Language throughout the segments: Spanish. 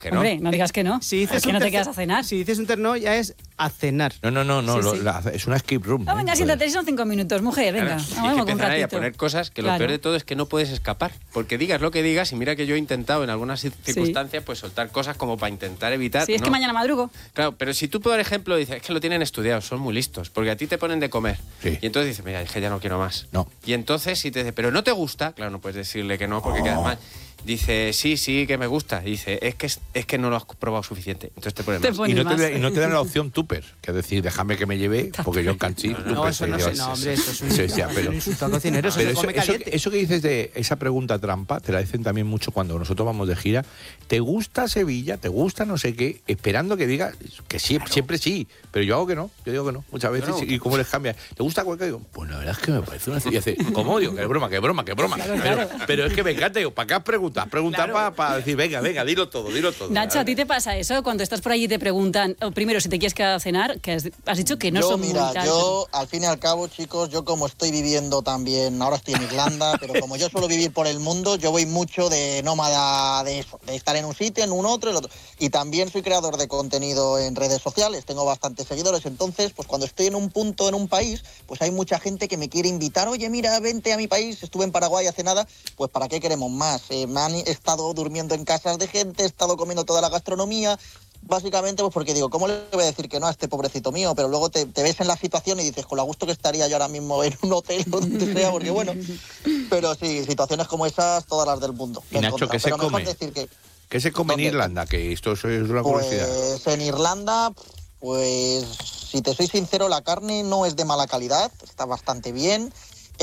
Hombre, no digas que no. Si dices que no te quedas a cenar. Si dices un terno, ya es a cenar. No, es una escape room. No, venga, siéntate, son 5 minutos, mujer, venga. Claro, y hay que empezar ahí a poner cosas que lo peor de todo es que no puedes escapar. Porque digas lo que digas, y mira que yo he intentado en algunas circunstancias pues soltar cosas como para intentar evitar... Sí, es que mañana madrugo. Claro, pero si tú, por ejemplo, dices, es que lo tienen estudiado, son muy listos, porque a ti te ponen de comer. Sí. Y entonces dices, mira, es que ya no quiero más. No. Y entonces si te dice, pero no te gusta, claro, no puedes decirle que no porque quedas mal. Dice, sí, que me gusta. Dice, es que no lo has probado suficiente. Entonces te pones más. Y no te dan la opción tupper, que es decir, déjame que me lleve, porque yo canchí. No, eso no sé, no, hombre, eso es un insulto al cocinero, eso se come caliente. Eso que dices de esa pregunta trampa, te la dicen también mucho cuando nosotros vamos de gira. ¿Te gusta Sevilla? ¿Te gusta no sé qué? Esperando que diga que sí, claro. Siempre sí, pero yo hago que no, muchas veces, no. ¿Y cómo les cambia? ¿Te gusta Cuenca? Digo, pues la verdad es que me parece una Sevilla. ¿Cómo? Digo, que broma. Claro. Pero es que me encanta, digo, ¿para qué has preguntado? Preguntar para decir, venga, dilo todo. Nacho, ¿a ti te pasa eso? Cuando estás por allí te preguntan, primero, si te quieres quedar a cenar, que has dicho que no son muy tal. Yo, al fin y al cabo, chicos, yo como estoy viviendo también, ahora estoy en Irlanda, pero como yo suelo vivir por el mundo, yo voy mucho de nómada de eso, de estar en un sitio, en un otro, el otro. Y también soy creador de contenido en redes sociales, tengo bastantes seguidores, entonces, pues cuando estoy en un punto, en un país, pues hay mucha gente que me quiere invitar, oye, mira, vente a mi país, estuve en Paraguay hace nada, pues ¿para qué queremos más? Me han estado durmiendo en casas de gente, he estado comiendo toda la gastronomía, básicamente pues porque digo, ¿cómo le voy a decir que no a este pobrecito mío? Pero luego te ves en la situación y dices, con lo gusto que estaría yo ahora mismo en un hotel o donde sea, porque bueno, pero sí, situaciones como esas, todas las del mundo. Y Nacho, ¿qué se come? ¿Qué se come en Irlanda? Que esto es una curiosidad. Pues en Irlanda, pues si te soy sincero, la carne no es de mala calidad, está bastante bien.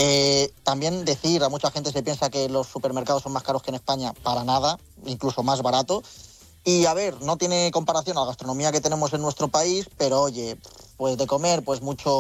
También decir, a mucha gente se piensa que los supermercados son más caros que en España, para nada, incluso más barato. Y a ver, no tiene comparación a la gastronomía que tenemos en nuestro país, pero oye, pues de comer, pues mucho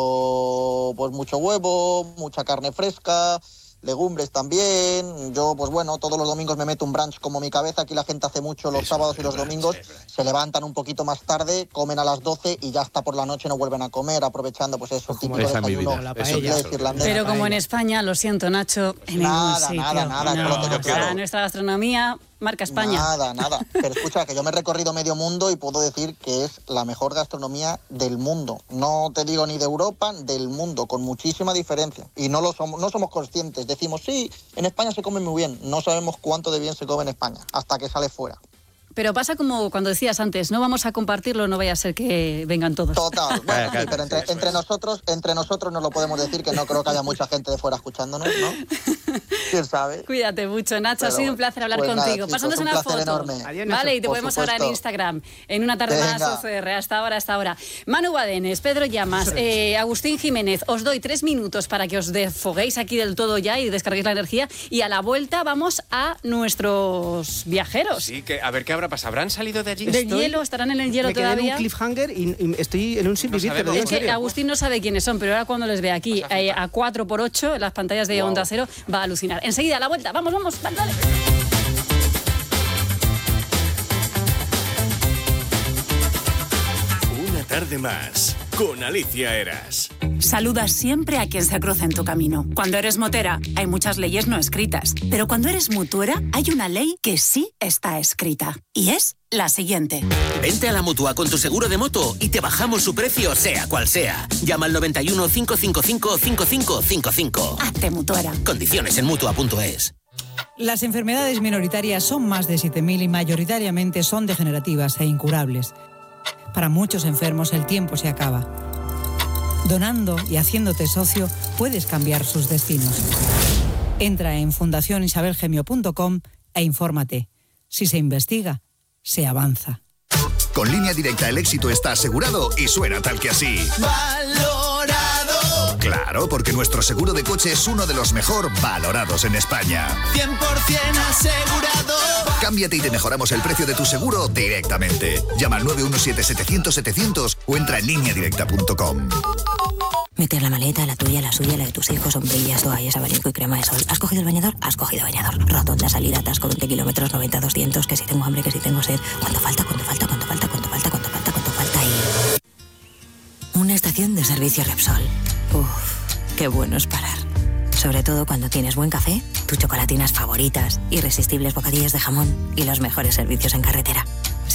huevo, mucha carne fresca, legumbres también. Yo, pues bueno, todos los domingos me meto un brunch como mi cabeza. Aquí la gente hace mucho los sábados y los domingos. Se levantan un poquito más tarde, comen a las 12 y ya hasta por la noche no vuelven a comer, aprovechando pues eso, típico desayuno inglés, irlandés. Pero como en España, lo siento, Nacho, en ningún sitio. Nada. Nuestra gastronomía marca España. Nada. Pero escucha, que yo me he recorrido medio mundo y puedo decir que es la mejor gastronomía del mundo. No te digo ni de Europa, del mundo, con muchísima diferencia. Y no somos conscientes. Decimos, sí, en España se come muy bien. No sabemos cuánto de bien se come en España, hasta que sale fuera. Pero pasa como cuando decías antes, no vamos a compartirlo, no vaya a ser que vengan todos. Total, bueno, sí, pero entre nosotros nos lo podemos decir, que no creo que haya mucha gente de fuera escuchándonos, ¿no? ¿Quién sabe? Cuídate mucho, Nacho, ha sido un placer hablar contigo. Nada, chicos, pasándose una foto. Enorme. Adiós, vale, y te podemos ahora en Instagram, en una tarde más OCR, hasta ahora. Manu Badenes, Pedro Llamas, Agustín Jiménez, os doy 3 minutos para que os desfoguéis aquí del todo ya y descarguéis la energía, y a la vuelta vamos a nuestros viajeros. Sí, que a ver qué habrá pasado. ¿Habrán salido de allí? ¿Del hielo? ¿Estarán en el hielo todavía? Me quedé en un cliffhanger y estoy en un sin vivir. Es que Agustín no sabe quiénes son, pero ahora cuando les ve aquí a 4x8 en las pantallas de Onda Cero va a alucinar. Enseguida, a la vuelta. Vamos, dale. Una tarde más con Alicia Eras. Saluda siempre a quien se cruza en tu camino. Cuando eres motera, hay muchas leyes no escritas. Pero cuando eres mutuera, hay una ley que sí está escrita. Y es la siguiente. Vente a la Mutua con tu seguro de moto y te bajamos su precio, sea cual sea. Llama al 91 555 5555. Hazte mutuera. Condiciones en Mutua.es. Las enfermedades minoritarias son más de 7.000 y mayoritariamente son degenerativas e incurables. Para muchos enfermos el tiempo se acaba. Donando y haciéndote socio puedes cambiar sus destinos. Entra en fundacionisabelgemio.com e infórmate. Si se investiga, se avanza. Con Línea Directa el éxito está asegurado y suena tal que así. ¡Valorado! Claro, porque nuestro seguro de coche es uno de los mejor valorados en España. 100% asegurado. Cámbiate y te mejoramos el precio de tu seguro directamente. Llama al 917-700-700 o entra en lineadirecta.com. Meter la maleta, la tuya, la suya, la de tus hijos, sombrillas, toallas, abanico y crema de sol. ¿Has cogido el bañador? Has cogido bañador. Rotonda, salida, atasco, 20 kilómetros, 90, 200, que si tengo hambre, que si tengo sed. ¿Cuánto falta y... Una estación de servicio Repsol. Qué bueno es parar. Sobre todo cuando tienes buen café, tus chocolatinas favoritas, irresistibles bocadillos de jamón y los mejores servicios en carretera.